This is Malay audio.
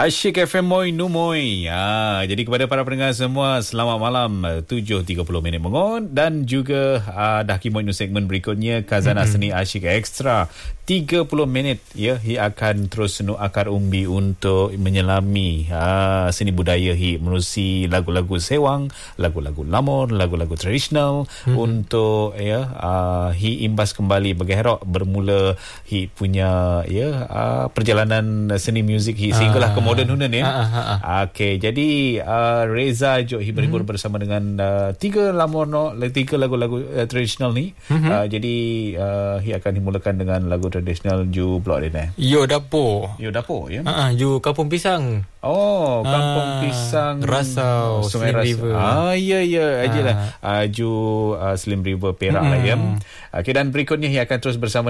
Asyik FM Moi Numoy. Jadi kepada para pendengar semua, selamat malam. 7.30 mengon. Dan juga dah Moi Nu segmen berikutnya, Khazanah Seni Asyik Extra. 30 minit ya, Hi akan terus senu akar umbi untuk menyelami seni budaya Hi menerusi lagu-lagu sewang, lagu-lagu lamor, lagu-lagu tradisional untuk Hi imbas kembali bergerak bermula Hi punya perjalanan seni muzik Hi sehinggalah ke moden hunan ya. Okey, jadi Reza jok Hi berhibur bersama dengan tiga lagu-lagu tradisional ni. Jadi Hi akan dimulakan dengan lagu tradisional Ju Blok dia. Yo Dapur ya. Ju Kampung Pisang. Oh, Kampung Pisang Rasau, Sungai Slim River. Ya ajalah. Ju Slim River Perak lah ya. Okey, dan berikutnya Hi akan terus bersama